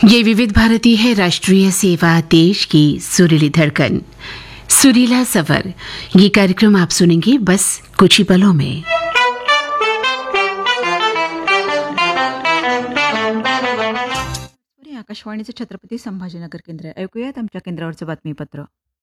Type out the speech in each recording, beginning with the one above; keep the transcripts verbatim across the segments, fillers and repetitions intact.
ये विविध भारती है, राष्ट्रीय सेवा, देश की सुरीली धड़कन, सुरीला सफर। ये कार्यक्रम आप सुनेंगे बस कुछ ही पलों में। आकाशवाणीचे छत्रपती संभाजीनगर केंद्र. ऐकूयात आमच्या केंद्रावरचं बातमीपत्र.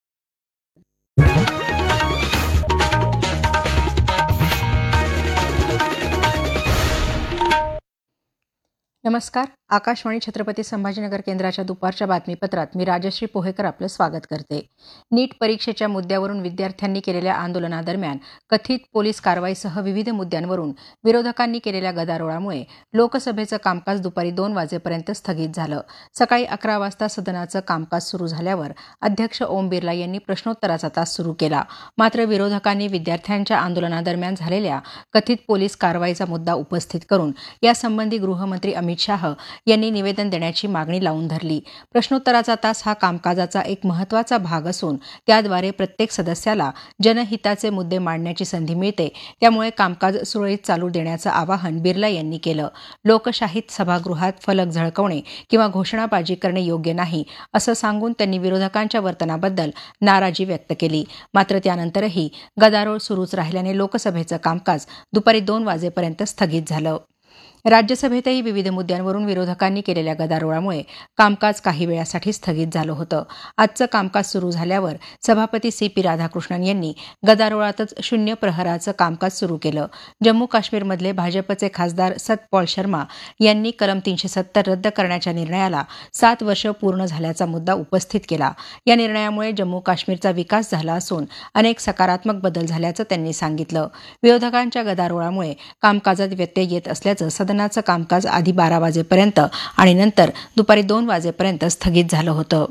नमस्कार. आकाशवाणी छत्रपती संभाजीनगर केंद्राच्या दुपारच्या बातमीपत्रात मी राजश्री पोहेकर आपलं स्वागत करते. नीट परीक्षेच्या मुद्द्यावरून विद्यार्थ्यांनी केलेल्या आंदोलनादरम्यान कथित पोलीस कारवाईसह विविध मुद्द्यांवरून विरोधकांनी केलेल्या गदारोळामुळे लोकसभेचं कामकाज दुपारी दोन वाजेपर्यंत स्थगित झालं. सकाळी अकरा वाजता सदनाचं कामकाज सुरू झाल्यावर अध्यक्ष ओम बिर्ला यांनी प्रश्नोत्तराचा तास सुरू केला. मात्र विरोधकांनी विद्यार्थ्यांच्या आंदोलनादरम्यान झालेल्या कथित पोलीस कारवाईचा मुद्दा उपस्थित करून यासंबंधी गृहमंत्री अमित शाह यांनी निवेदन देण्याची मागणी लावून धरली. प्रश्नोत्तराचा तास हा कामकाजाचा एक महत्त्वाचा भाग असून त्याद्वारे प्रत्येक सदस्याला जनहिताचे मुद्दे मांडण्याची संधी मिळते. त्यामुळे कामकाज सुरळीत चालू देण्याचं आवाहन बिर्ला यांनी केलं. लोकशाहीत सभागृहात फलक झळकवणे किंवा घोषणाबाजी करणे योग्य नाही असं सांगून त्यांनी विरोधकांच्या वर्तनाबद्दल नाराजी व्यक्त केली. मात्र त्यानंतरही गदारोळ सुरूच राहिल्याने लोकसभेचं कामकाज दुपारी दोन वाजेपर्यंत स्थगित झालं. राज्यसभेतही विविध मुद्द्यांवरून विरोधकांनी केलेल्या गदारोळामुळे कामकाज काही वेळासाठी स्थगित झालं होतं. आजचं कामकाज सुरू झाल्यावर सभापती सी पी राधाकृष्णन यांनी गदारोळातच शून्य प्रहराचं कामकाज सुरू केलं. जम्मू काश्मीरमधले भाजपचे खासदार सतपाल शर्मा यांनी कलम तीनशे सत्तर रद्द करण्याच्या निर्णयाला सात वर्ष पूर्ण झाल्याचा मुद्दा उपस्थित केला. या निर्णयामुळे जम्मू काश्मीरचा विकास झाला असून अनेक सकारात्मक बदल झाल्याचं त्यांनी सांगितलं. विरोधकांच्या गदारोळामुळे कामकाजात व्यत्यय येत असल्याचं सदनाचं कामकाज आधी बारा वाजेपर्यंत आणि नंतर दुपारी दोन वाजेपर्यंत स्थगित झालं होतं.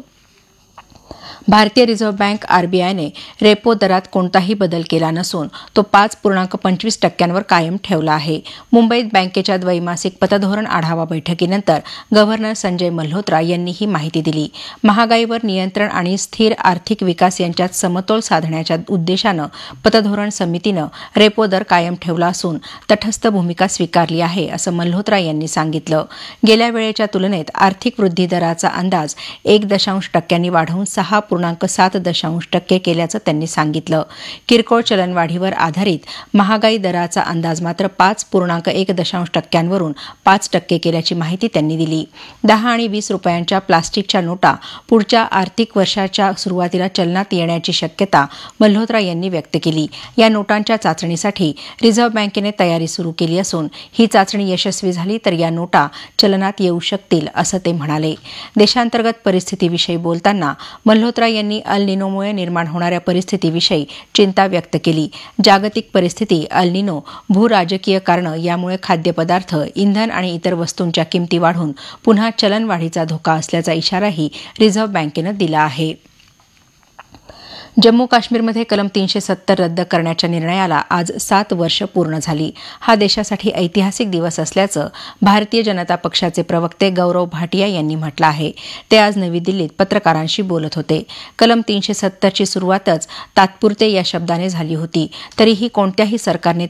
भारतीय रिझर्व्ह बँक आरबीआयने रेपो दरात कोणताही बदल केला नसून तो पाच पूर्णांक पंचवीस टक्क्यांवर कायम ठेवला आहे. मुंबईत बँकेच्या द्वैमासिक पतधोरण आढावा बैठकीनंतर गव्हर्नर संजय मल्होत्रा यांनी ही माहिती दिली. महागाईवर नियंत्रण आणि स्थिर आर्थिक विकास यांच्यात समतोल साधण्याच्या उद्देशानं पतधोरण समितीनं रेपो दर कायम ठेवला असून तटस्थ भूमिका स्वीकारली आहे असं मल्होत्रा यांनी सांगितलं. गेल्या वेळेच्या तुलनेत आर्थिक वृद्धी दराचा अंदाज एक दशांश टक्क्यांनी वाढवून सहा पूर्णांक सात दशांश टक्के केल्याचं त्यांनी सांगितलं. किरकोळ चलनवाढीवर आधारित महागाई दराचा अंदाज मात्र पाच पूर्णांक एक दशांश टक्क्यांवरून पाच टक्के केल्याची माहिती त्यांनी दिली. दहा आणि वीस रुपयांच्या प्लास्टिकच्या नोटा पुढच्या आर्थिक वर्षाच्या सुरुवातीला चलनात येण्याची शक्यता मल्होत्रा यांनी व्यक्त केली. या नोटांच्या चाचणीसाठी रिझर्व्ह बँकेने तयारी सुरू केली असून ही चाचणी यशस्वी झाली तर या नोटा चलनात येऊ शकतील असं ते म्हणाले. देशांतर्गत परिस्थितीविषयी बोलताना मल्होत्रा यांनी अल निनोमुळे निर्माण होणाऱ्या परिस्थितीविषयी चिंता व्यक्त केली. जागतिक परिस्थिती, अल निनो, भूराजकीय कारणं यामुळे खाद्यपदार्थ, इंधन आणि इतर वस्तूंच्या किमती वाढून पुन्हा चलनवाढीचा धोका असल्याचा इशाराही रिझर्व्ह बँकेनं दिला आहे. जम्मू काश्मीरमध्ये कलम तीनशे सत्तर रद्द करण्याच्या निर्णयाला आज सात वर्ष पूर्ण झाली. हा देशासाठी ऐतिहासिक दिवस असल्याचं भारतीय जनता पक्षाचे प्रवक्ते गौरव भाटिया यांनी म्हटलं आहे. ते आज नवी दिल्लीत पत्रकारांशी बोलत होते. कलम तीनशे सत्तरची सुरुवातच तात्पुरते या शब्दाने झाली होती. तरीही कोणत्याही सरकारने